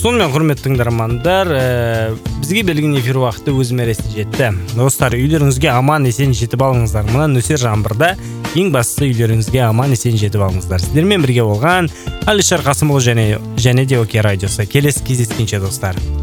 Сонымен құрметті тыңдармандар, бізге берілген эфир уақыты өз мәресіне жетті. Достар, үйлеріңізге аман есен жетіп алыңыздар. Мына нөсер жаңбырда ең бастысы үйлеріңізге аман есен жетіп алыңыздар. Сіздермен бірге болған Алишер Қасымұлы және де Оке радиосы. Келесі кездескенше достар.